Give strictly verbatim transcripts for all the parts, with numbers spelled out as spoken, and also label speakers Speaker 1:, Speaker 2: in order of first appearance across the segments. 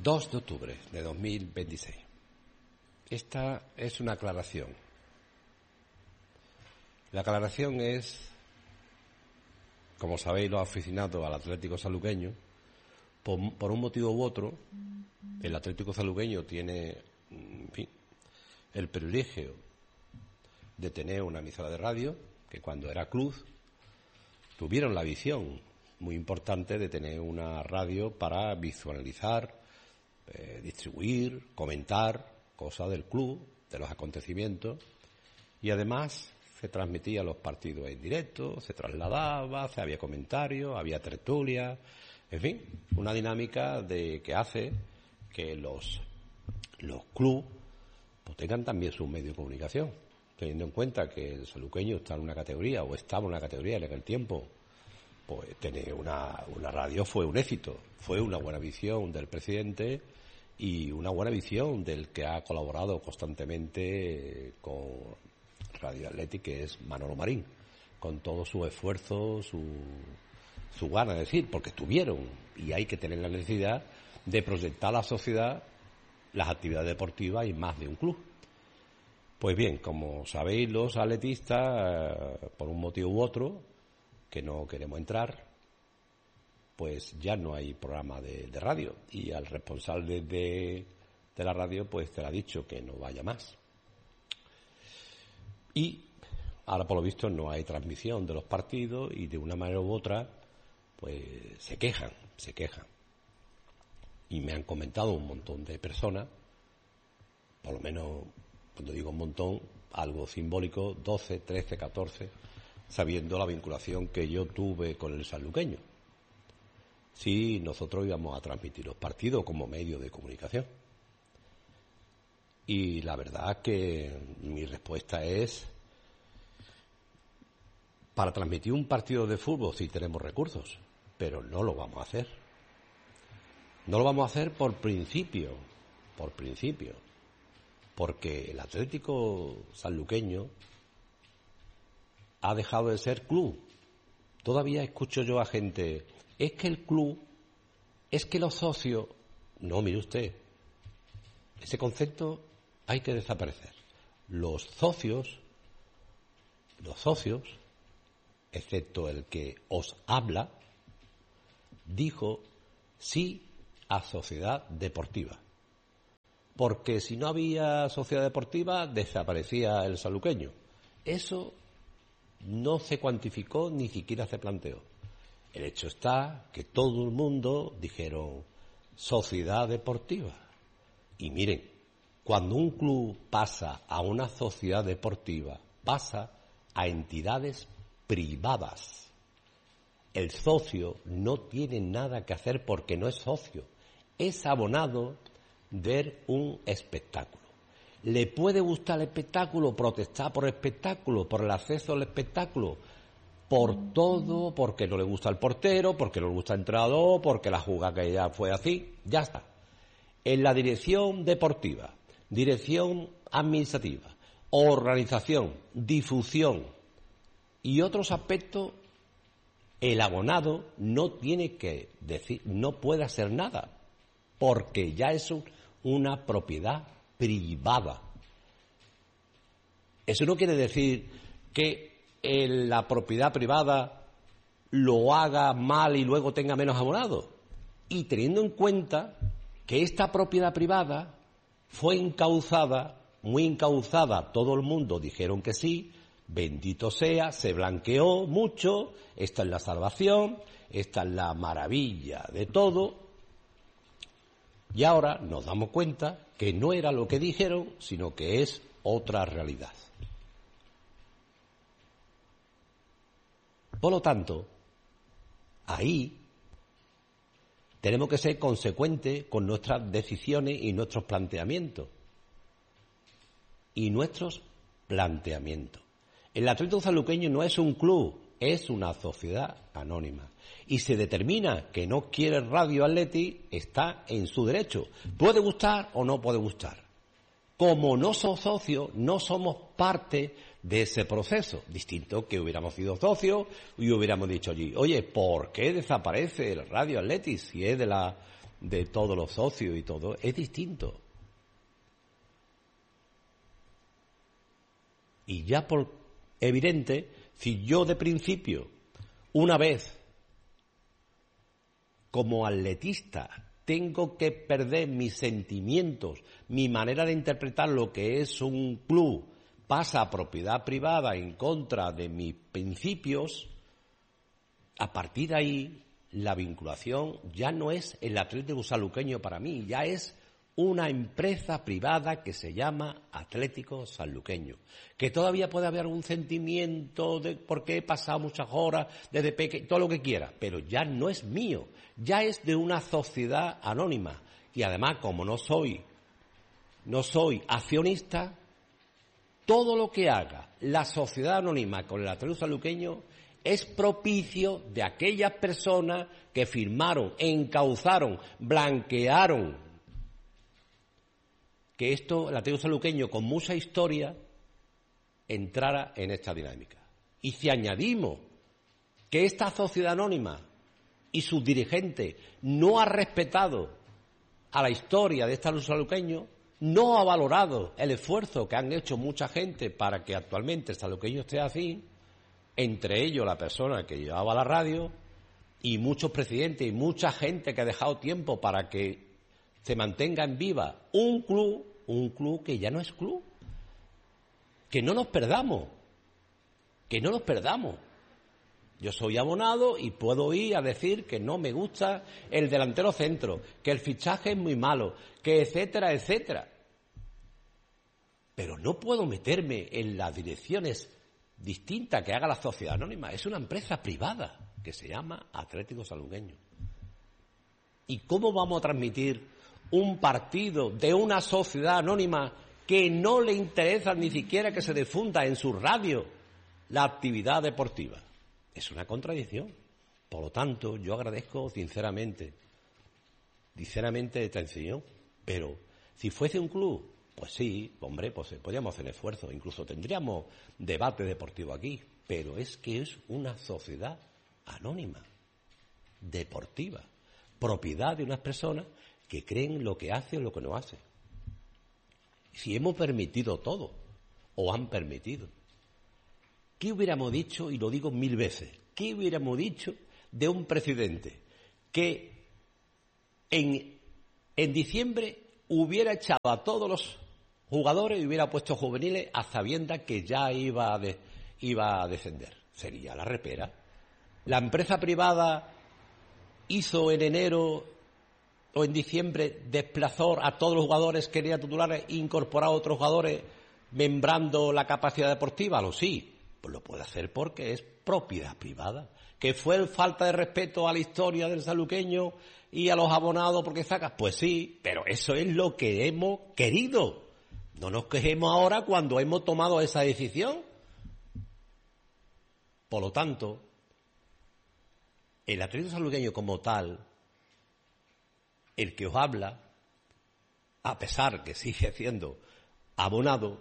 Speaker 1: dos de octubre de dos mil veintiséis. Esta es una aclaración. La aclaración es, como sabéis los aficionados al Atlético Sanluqueño, por, por un motivo u otro, el Atlético Sanluqueño tiene, en fin, el privilegio de tener una emisora de radio, que cuando era club tuvieron la visión muy importante de tener una radio para visualizar, eh, distribuir, comentar cosas del club, de los acontecimientos, y además se transmitía los partidos en directo, se trasladaba, se había comentarios, había tertulia, en fin, una dinámica de que hace que los los clubes pues tengan también su medio de comunicación, teniendo en cuenta que el sanluqueño está en una categoría, o estaba en una categoría en aquel tiempo, pues tener una, una radio fue un éxito, fue una buena visión del presidente y una buena visión del que ha colaborado constantemente con Radio Athletic, que es Manolo Marín, con todo su esfuerzo, su, su gana de decir, porque tuvieron, y hay que tener la necesidad de proyectar a la sociedad las actividades deportivas y más de un club. Pues bien, como sabéis los atletistas, por un motivo u otro, que no queremos entrar, pues ya no hay programa de, de radio, y al responsable de, de la radio pues te lo ha dicho que no vaya más. Y ahora por lo visto no hay transmisión de los partidos, y de una manera u otra pues se quejan, se quejan. Y me han comentado un montón de personas, por lo menos, cuando digo un montón, algo simbólico, doce, trece, catorce, sabiendo la vinculación que yo tuve con el sanluqueño. Sí, nosotros íbamos a transmitir los partidos como medio de comunicación. Y la verdad que mi respuesta es, para transmitir un partido de fútbol sí tenemos recursos, pero no lo vamos a hacer. No lo vamos a hacer por principio, por principio, porque el Atlético Sanluqueño ha dejado de ser club. Todavía escucho yo a gente, es que el club, es que los socios, no, mire usted, ese concepto hay que desaparecer. Los socios, los socios, excepto el que os habla, dijo sí a sociedad deportiva. Porque si no había sociedad deportiva, desaparecía el sanluqueño. Eso no se cuantificó, ni siquiera se planteó. El hecho está que todo el mundo dijeron sociedad deportiva. Y miren, cuando un club pasa a una sociedad deportiva, pasa a entidades privadas. El socio no tiene nada que hacer porque no es socio, es abonado de un espectáculo. ¿Le puede gustar el espectáculo, protestar por el espectáculo, por el acceso al espectáculo? Por todo, porque no le gusta el portero, porque no le gusta el entrenador, porque la jugada que ya fue así, ya está. En la dirección deportiva, dirección administrativa, organización, difusión y otros aspectos, el abonado no tiene que decir, no puede hacer nada, porque ya es un, una propiedad privada. Eso no quiere decir que en la propiedad privada lo haga mal y luego tenga menos abonados. Y teniendo en cuenta que esta propiedad privada fue encauzada, muy encauzada, todo el mundo dijeron que sí, bendito sea, se blanqueó mucho, esta es la salvación, esta es la maravilla de todo, y ahora nos damos cuenta que no era lo que dijeron, sino que es otra realidad. Por lo tanto, ahí tenemos que ser consecuentes con nuestras decisiones y nuestros planteamientos. Y nuestros planteamientos. El Atlético Sanluqueño no es un club, es una sociedad anónima. Y se determina que no quiere Radio Athletic, está en su derecho. Puede gustar o no puede gustar. Como no somos socios, no somos parte de ese proceso. Distinto que hubiéramos sido socios y hubiéramos dicho allí, oye, ¿por qué desaparece el Radio Athletic si es de la de todos los socios y todo, es distinto. Y ya por evidente, si yo de principio, una vez, como atletista, tengo que perder mis sentimientos, mi manera de interpretar lo que es un club, pasa a propiedad privada en contra de mis principios, a partir de ahí la vinculación ya no es el Atlético Sanluqueño para mí, ya es una empresa privada que se llama Atlético Sanluqueño, que todavía puede haber algún sentimiento de por qué he pasado muchas horas desde pequeño, todo lo que quiera, pero ya no es mío, ya es de una sociedad anónima. Y además, como no soy, no soy accionista, todo lo que haga la sociedad anónima con el Atlético Sanluqueño es propicio de aquellas personas que firmaron, encauzaron, blanquearon que esto, el Atlético Sanluqueño, con mucha historia, entrara en esta dinámica. Y si añadimos que esta sociedad anónima y sus dirigentes no ha respetado a la historia de este Atlético Sanluqueño, no ha valorado el esfuerzo que han hecho mucha gente para que actualmente el sanluqueño esté así, entre ellos la persona que llevaba la radio y muchos presidentes y mucha gente que ha dejado tiempo para que se mantenga en viva un club, un club que ya no es club. Que no nos perdamos, que no nos perdamos. Yo soy abonado y puedo ir a decir que no me gusta el delantero centro, que el fichaje es muy malo, que etcétera, etcétera. Pero no puedo meterme en las direcciones distintas que haga la sociedad anónima. Es una empresa privada que se llama Atlético Sanluqueño. ¿Y cómo vamos a transmitir un partido de una sociedad anónima que no le interesa ni siquiera que se difunda en su radio la actividad deportiva? Es una contradicción. Por lo tanto, yo agradezco sinceramente, sinceramente esta enseñó, pero si fuese un club, pues sí, hombre, pues podríamos hacer esfuerzo, incluso tendríamos debate deportivo aquí, pero es que es una sociedad anónima, deportiva, propiedad de unas personas que creen lo que hace o lo que no hace. Si hemos permitido todo, o han permitido, ¿qué hubiéramos dicho, y lo digo mil veces, qué hubiéramos dicho de un presidente que en, en diciembre hubiera echado a todos los jugadores y hubiera puesto juveniles a sabiendas que ya iba a, de, iba a descender? Sería la repera. La empresa privada hizo en enero o en diciembre, desplazó a todos los jugadores que quería titulares e incorporó a otros jugadores membrando la capacidad deportiva. Lo sí, pues lo puede hacer porque es propiedad privada. ¿Que fue falta de respeto a la historia del sanluqueño y a los abonados porque sacas? Pues sí, pero eso es lo que hemos querido. No nos quejemos ahora cuando hemos tomado esa decisión. Por lo tanto, el Atlético Sanluqueño como tal, el que os habla, a pesar que sigue siendo abonado,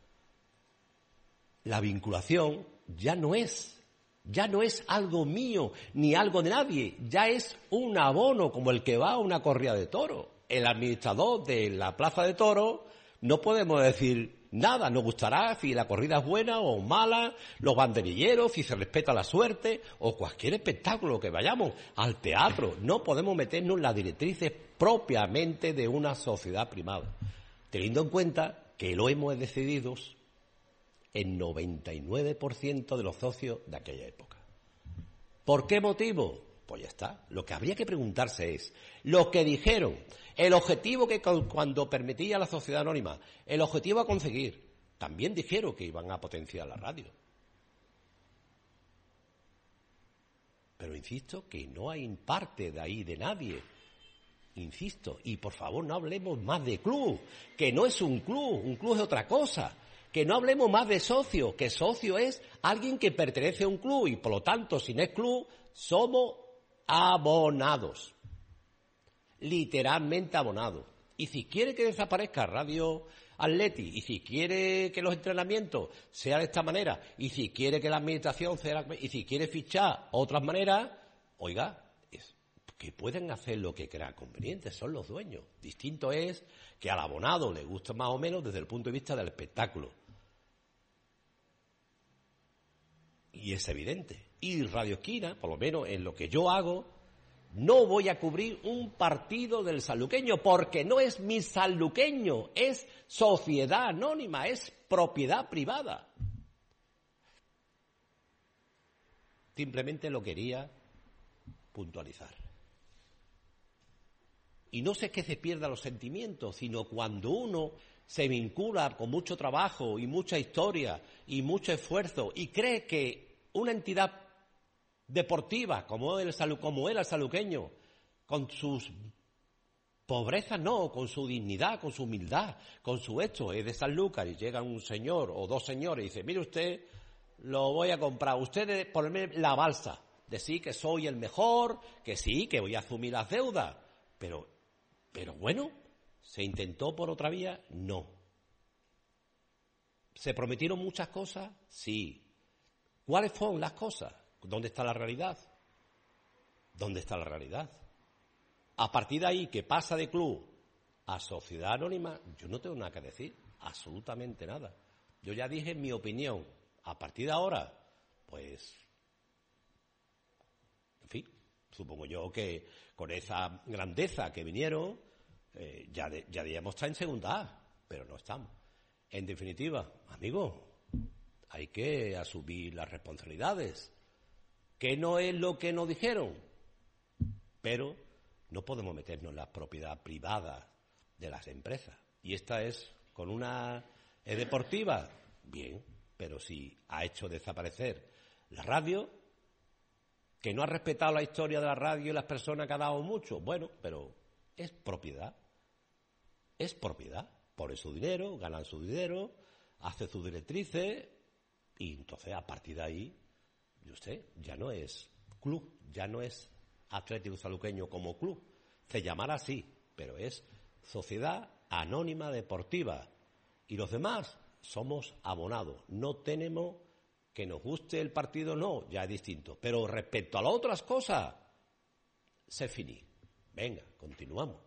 Speaker 1: la vinculación ya no es, ya no es algo mío ni algo de nadie, ya es un abono como el que va a una corrida de toros. El administrador de la plaza de toros no podemos decir nada, nos gustará si la corrida es buena o mala, los banderilleros, si se respeta la suerte o cualquier espectáculo que vayamos, al teatro. No podemos meternos en las directrices propiamente de una sociedad privada, teniendo en cuenta que lo hemos decidido el noventa y nueve por ciento de los socios de aquella época. ¿Por qué motivo? Pues ya está. Lo que habría que preguntarse es, lo que dijeron, el objetivo que cuando permitía la sociedad anónima, el objetivo a conseguir, también dijeron que iban a potenciar la radio. Pero insisto que no hay parte de ahí de nadie. Insisto, y por favor no hablemos más de club, que no es un club, un club es otra cosa. Que no hablemos más de socio, que socio es alguien que pertenece a un club y por lo tanto, si no es club, somos abonados. Literalmente abonados. Y si quiere que desaparezca Radio Atleti, y si quiere que los entrenamientos sean de esta manera, y si quiere que la administración sea, y si quiere fichar otras maneras, oiga, es, que pueden hacer lo que crean conveniente, son los dueños. Distinto es que al abonado le guste más o menos desde el punto de vista del espectáculo. Y es evidente. Y Radio Esquina, por lo menos en lo que yo hago, no voy a cubrir un partido del sanluqueño, porque no es mi sanluqueño, es sociedad anónima, es propiedad privada. Simplemente lo quería puntualizar. Y no sé que se pierdan los sentimientos, sino cuando uno se vincula con mucho trabajo y mucha historia y mucho esfuerzo y cree que una entidad deportiva como el, como era el sanluqueño, con sus pobrezas no, con su dignidad, con su humildad, con su hecho, es de Sanlúcar y llega un señor o dos señores y dice, mire usted, lo voy a comprar, usted ponme la balsa, decir que soy el mejor, que sí, que voy a asumir las deudas, pero, pero bueno, ¿se intentó por otra vía? No. ¿Se prometieron muchas cosas? Sí. ¿Cuáles fueron las cosas? ¿Dónde está la realidad? ¿Dónde está la realidad? A partir de ahí, que pasa de club a sociedad anónima, yo no tengo nada que decir, absolutamente nada. Yo ya dije mi opinión. A partir de ahora, pues, en fin, supongo yo que con esa grandeza que vinieron, eh, ya, de, ya debíamos estar en segunda A, pero no estamos. En definitiva, amigos, hay que asumir las responsabilidades, que no es lo que nos dijeron, pero no podemos meternos en la propiedad privada de las empresas. Y esta es, con una es deportiva, bien, pero si ha hecho desaparecer la radio, que no ha respetado la historia de la radio y las personas que ha dado mucho, bueno, pero es propiedad, es propiedad, pone su dinero, ganan su dinero, hace sus directrices y entonces a partir de ahí, usted ya no es club, ya no es Atlético Sanluqueño como club, se llamará así, pero es Sociedad Anónima Deportiva y los demás somos abonados, no tenemos que nos guste el partido, no, ya es distinto, pero respecto a las otras cosas, se finí. Venga, continuamos.